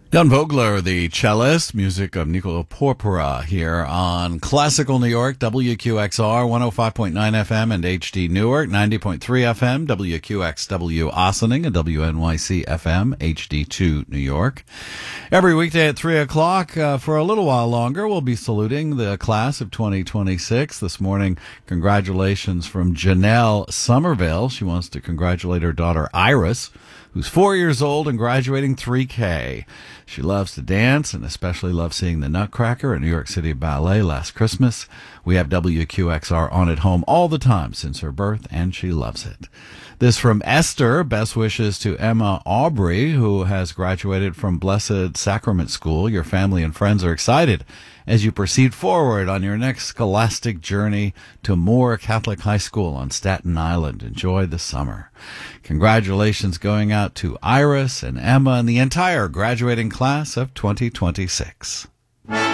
Jan Vogler, the cellist, music of Nicola Porpora here on Classical New York, WQXR 105.9 FM and HD Newark, 90.3 FM, WQXW Ossining and WNYC FM, HD2 New York. Every weekday at 3 o'clock, for a little while longer, we'll be saluting the class of 2026. This morning, congratulations from Janelle Somerville. She wants to congratulate her daughter Iris, who's 4 years old and graduating 3K. She loves to dance and especially loves seeing the Nutcracker at New York City Ballet last Christmas. We have WQXR on at home all the time since her birth, and she loves it. This from Esther. Best wishes to Emma Aubrey, who has graduated from Blessed Sacrament School. Your family and friends are excited as you proceed forward on your next scholastic journey to Moore Catholic High School on Staten Island. Enjoy the summer. Congratulations going out to Iris and Emma and the entire graduating class of 2026.